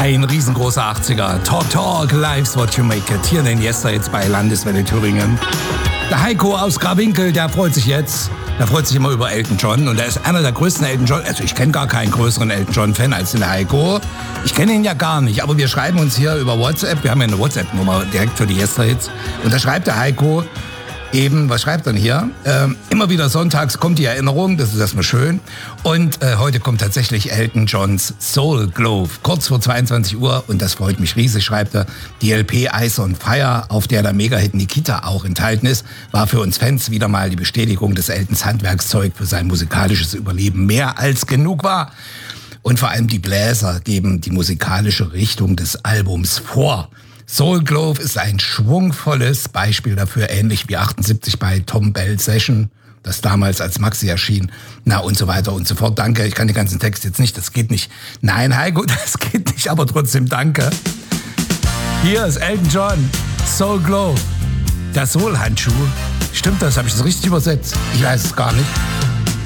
Ein riesengroßer 80er. Talk, talk, life's what you make it. Hier in den Yesterdays bei Landeswelle Thüringen. Der Heiko aus Grawinkel, der freut sich jetzt. Der freut sich immer über Elton John. Und er ist einer der größten Elton John. Also ich kenne gar keinen größeren Elton John-Fan als den Heiko. Ich kenne ihn ja gar nicht. Aber wir schreiben uns hier über WhatsApp. Wir haben ja eine WhatsApp-Nummer direkt für die Yesterdays. Und da schreibt der Heiko eben, was schreibt er denn hier? Immer wieder sonntags kommt die Erinnerung, das ist erstmal schön. Und heute kommt tatsächlich Elton Johns Soul Glove, kurz vor 22 Uhr. Und das freut mich riesig, schreibt er. Die LP Ice on Fire, auf der der Mega-Hit Nikita auch enthalten ist, war für uns Fans wieder mal die Bestätigung, dass Eltons Handwerkszeug für sein musikalisches Überleben mehr als genug war. Und vor allem die Bläser geben die musikalische Richtung des Albums vor. Soul Glove ist ein schwungvolles Beispiel dafür, ähnlich wie 78 bei Tom Bell Session, das damals als Maxi erschien, na und so weiter und so fort. Danke, ich kann den ganzen Text jetzt nicht, das geht nicht. Nein, Heiko, das geht nicht, aber trotzdem danke. Hier ist Elton John, Soul Glove, der Soul-Handschuh. Stimmt das? Habe ich das richtig übersetzt? Ich weiß es gar nicht.